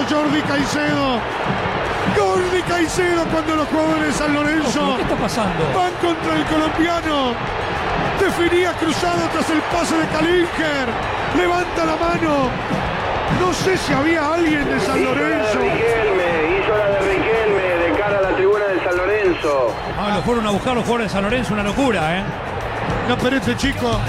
Jordi Caicedo. Gol de Caicedo cuando los jugadores de San Lorenzo ¿Qué está pasando? van contra el colombiano. Definía cruzado tras el pase de Calinger. Levanta la mano. No sé si había alguien de San Lorenzo. Hizo la de Riquelme de cara a la tribuna de San Lorenzo. Ah, lo fueron a buscar los jugadores de San Lorenzo, una locura, ¿eh? No, pero este chico.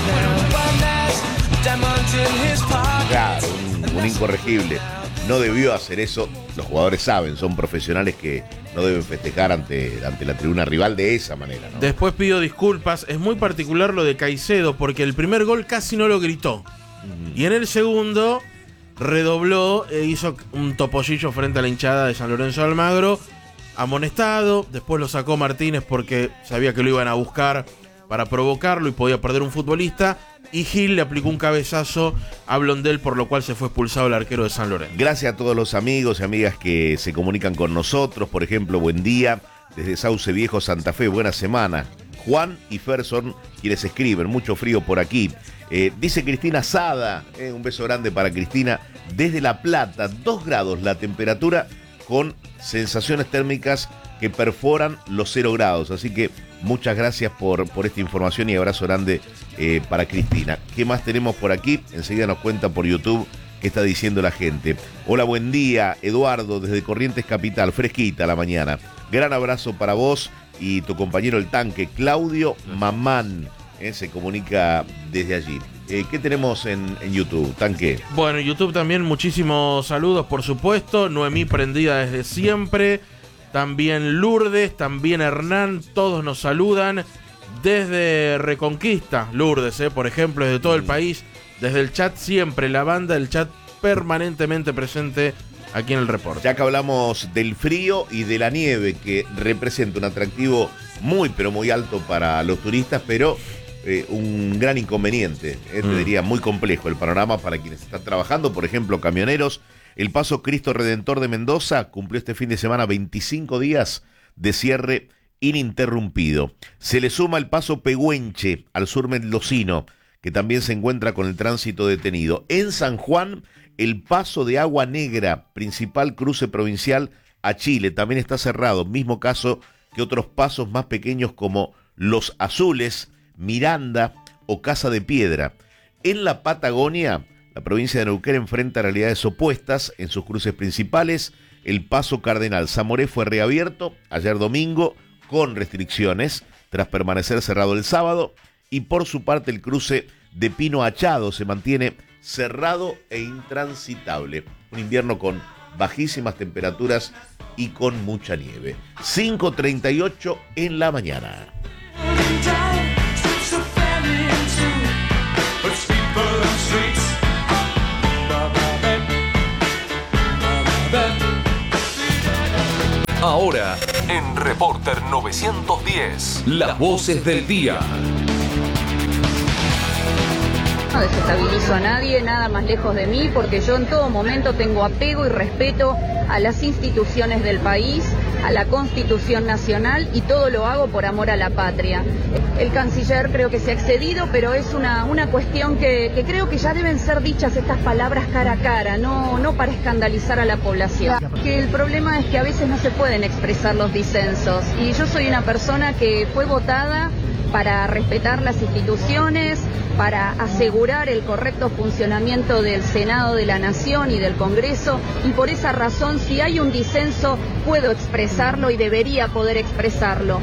Claro, un incorregible. No debió hacer eso. Los jugadores saben, son profesionales que no deben festejar ante la tribuna rival de esa manera, ¿no? Después pido disculpas. Es muy particular lo de Caicedo porque el primer gol casi no lo gritó. Y en el segundo redobló e hizo un topollillo frente a la hinchada de San Lorenzo de Almagro. Amonestado. Después lo sacó Martínez porque sabía que lo iban a buscar para provocarlo y podía perder un futbolista. Y Gil le aplicó un cabezazo a Blondel, por lo cual se fue expulsado el arquero de San Lorenzo. Gracias a todos los amigos y amigas que se comunican con nosotros. Por ejemplo, buen día desde Sauce Viejo, Santa Fe, buena semana. Juan y Ferson, quienes escriben, mucho frío por aquí. Dice Cristina Sada, un beso grande para Cristina, desde La Plata, 2 grados la temperatura con sensaciones térmicas que perforan los 0 grados. Así que muchas gracias por esta información y abrazo grande para Cristina. ¿Qué más tenemos por aquí? Enseguida nos cuenta por YouTube qué está diciendo la gente. Hola, buen día, Eduardo, desde Corrientes Capital, fresquita la mañana. Gran abrazo para vos y tu compañero el tanque, Claudio Mamán, se comunica desde allí. ¿Qué tenemos en YouTube, tanque? Bueno, YouTube también muchísimos saludos, por supuesto. Noemí prendida desde siempre. También Lourdes, también Hernán, todos nos saludan desde Reconquista. Lourdes, por ejemplo, desde todo el país, desde el chat siempre, la banda, el chat permanentemente presente aquí en el reporte. Ya que hablamos del frío y de la nieve, que representa un atractivo muy, pero muy alto para los turistas, pero un gran inconveniente, te diría muy complejo el panorama para quienes están trabajando, por ejemplo, camioneros. El Paso Cristo Redentor de Mendoza cumplió este fin de semana 25 días de cierre ininterrumpido. Se le suma el Paso Pehuenche al sur mendocino, que también se encuentra con el tránsito detenido. En San Juan, el Paso de Agua Negra, principal cruce provincial a Chile, también está cerrado. Mismo caso que otros pasos más pequeños como Los Azules, Miranda o Casa de Piedra. En la Patagonia, la provincia de Neuquén enfrenta realidades opuestas en sus cruces principales. El Paso Cardenal Zamoré fue reabierto ayer domingo con restricciones tras permanecer cerrado el sábado, y por su parte el cruce de Pino Achado se mantiene cerrado e intransitable. Un invierno con bajísimas temperaturas y con mucha nieve. 5:38 en la mañana. Ahora, en Reporter 910, las voces del día. No desestabilizo a nadie, nada más lejos de mí, porque yo en todo momento tengo apego y respeto a las instituciones del país, a la Constitución Nacional, y todo lo hago por amor a la patria. El canciller creo que se ha excedido, pero es una cuestión que creo que ya deben ser dichas estas palabras cara a cara, no para escandalizar a la población. Que el problema es que a veces no se pueden expresar los disensos, y yo soy una persona que fue votada para respetar las instituciones, para asegurar el correcto funcionamiento del Senado de la Nación y del Congreso, y por esa razón, si hay un disenso, puedo expresarlo y debería poder expresarlo.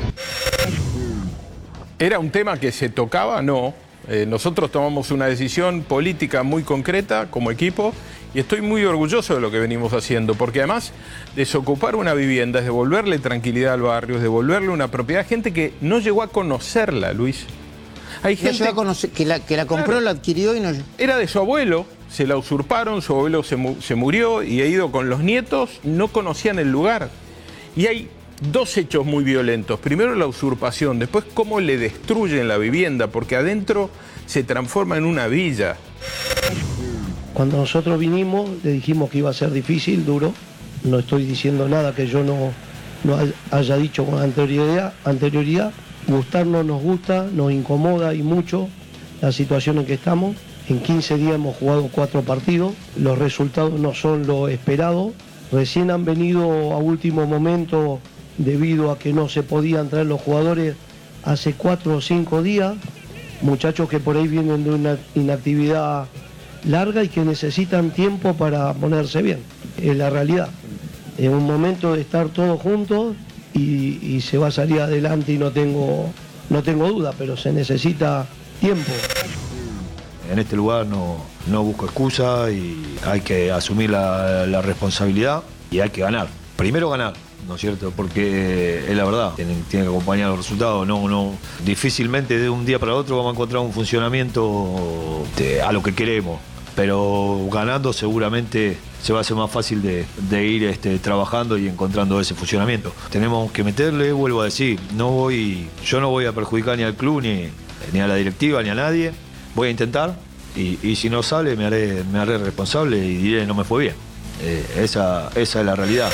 ¿Era un tema que se tocaba? No. Nosotros tomamos una decisión política muy concreta como equipo, y estoy muy orgulloso de lo que venimos haciendo, porque además desocupar una vivienda es devolverle tranquilidad al barrio, es devolverle una propiedad a gente que no llegó a conocerla, Luis. Hay gente llegó a conocer, que la compró, claro, la adquirió y no... Era de su abuelo, se la usurparon, su abuelo se murió y ha ido con los nietos, no conocían el lugar. Y hay dos hechos muy violentos. Primero la usurpación, después cómo le destruyen la vivienda, porque adentro se transforma en una villa. Cuando nosotros vinimos, le dijimos que iba a ser difícil, duro. No estoy diciendo nada que yo no haya dicho con anterioridad. Gustarnos nos gusta, nos incomoda y mucho la situación en que estamos. En 15 días hemos jugado 4 partidos, los resultados no son lo esperado. Recién han venido a último momento debido a que no se podían traer los jugadores hace 4 o 5 días. Muchachos que por ahí vienen de una inactividad larga y que necesitan tiempo para ponerse bien. Es la realidad. Es un momento de estar todos juntos y se va a salir adelante y no tengo duda, pero se necesita tiempo. En este lugar no busco excusa y hay que asumir la responsabilidad y hay que ganar. Primero ganar, ¿no es cierto? Porque es la verdad, tiene que acompañar los resultados. Difícilmente de un día para otro vamos a encontrar un funcionamiento a lo que queremos. Pero ganando seguramente se va a hacer más fácil de ir trabajando y encontrando ese funcionamiento. Tenemos que meterle, vuelvo a decir, yo no voy a perjudicar ni al club, ni a la directiva, ni a nadie. Voy a intentar y si no sale me haré responsable y diré no me fue bien. Esa es la realidad.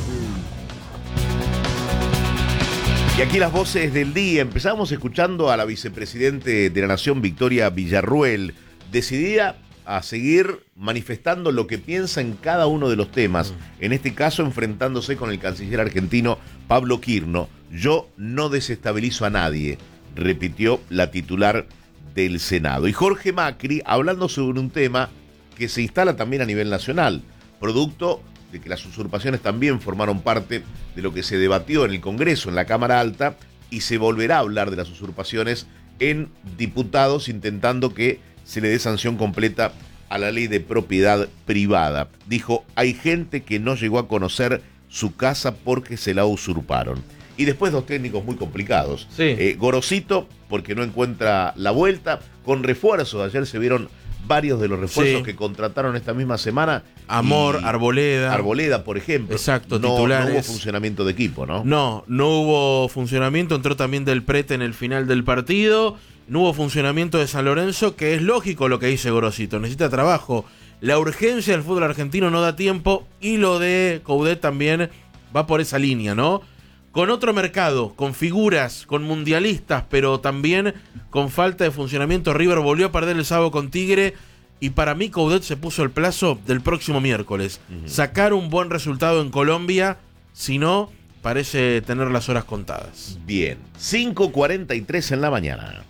Y aquí las voces del día. Empezamos escuchando a la vicepresidente de la Nación, Victoria Villarruel, decidida a seguir manifestando lo que piensa en cada uno de los temas. En este caso, enfrentándose con el canciller argentino Pablo Quirno. Yo no desestabilizo a nadie, repitió la titular del Senado. Y Jorge Macri, hablando sobre un tema que se instala también a nivel nacional, producto de que las usurpaciones también formaron parte de lo que se debatió en el Congreso, en la Cámara Alta, y se volverá a hablar de las usurpaciones en diputados, intentando que se le dé sanción completa a la ley de propiedad privada. Dijo, hay gente que no llegó a conocer su casa porque se la usurparon. Y después 2 técnicos muy complicados. Sí. Gorosito, porque no encuentra la vuelta, con refuerzos. Ayer se vieron varios de los refuerzos que contrataron esta misma semana. Amor, Arboleda, por ejemplo. Exacto, titulares. No hubo funcionamiento de equipo, ¿no? No hubo funcionamiento. Entró también Del Prete en el final del partido. No hubo funcionamiento de San Lorenzo, que es lógico lo que dice Gorosito. Necesita trabajo. La urgencia del fútbol argentino no da tiempo. Y lo de Coudet también va por esa línea, ¿no? Con otro mercado, con figuras, con mundialistas, pero también con falta de funcionamiento. River volvió a perder el sábado con Tigre y para mí Coudet se puso el plazo del próximo miércoles. Sacar un buen resultado en Colombia, si no, parece tener las horas contadas. Bien, 5:43 en la mañana.